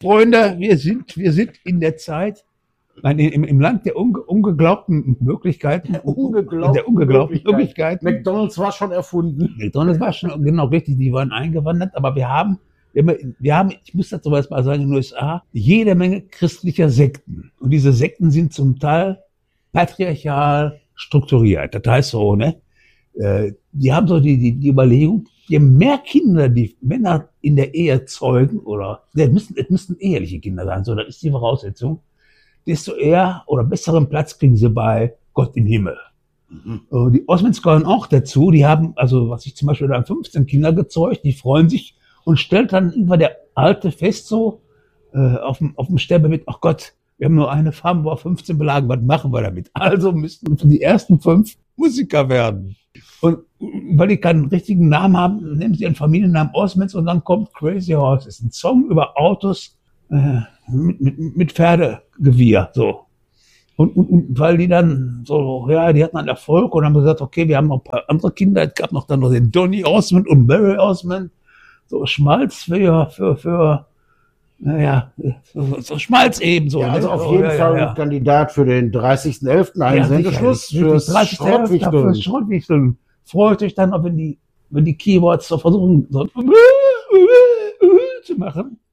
Freunde, wir sind in der Zeit, nein, im Land der ungeglaubten Möglichkeiten. Der ungeglaubten Möglichkeiten. McDonald's war schon erfunden. McDonald's war schon, genau richtig, die waren eingewandert, aber wir haben, ich muss dazu mal sagen, in den USA, jede Menge christlicher Sekten. Und diese Sekten sind zum Teil patriarchal strukturiert. Das heißt so, ne? Die haben so die Überlegung, je mehr Kinder die Männer in der Ehe zeugen, oder es müssten eheliche Kinder sein, so, das ist die Voraussetzung, desto eher oder besseren Platz kriegen sie bei Gott im Himmel. Die Osmonds gehören auch dazu, die haben, also was ich zum Beispiel da 15 Kinder gezeugt, die freuen sich und stellt dann irgendwann der Alte fest so, auf dem Sterbebett, ach Gott, wir haben nur eine Farm, wo 15 belagen, was machen wir damit? Also müssten die ersten 5 Musiker werden. Und weil die keinen richtigen Namen haben, nehmen sie ihren Familiennamen Osmonds und dann kommt Crazy Horses, ein Song über Autos mit Pferdegewirr, so. Und weil die dann so, ja, die hatten einen Erfolg und haben gesagt, okay, wir haben noch ein paar andere Kinder, es gab noch dann noch den Donny Osmond und Barry Osmond, so Schmalz für naja, so Schmalz eben so. Ja, also ne? auf jeden Fall ein Kandidat für den 30.11. einen Sendeschluss fürs Schrottwichteln. Freut euch dann, wenn die Keyboards so versuchen, so zu machen.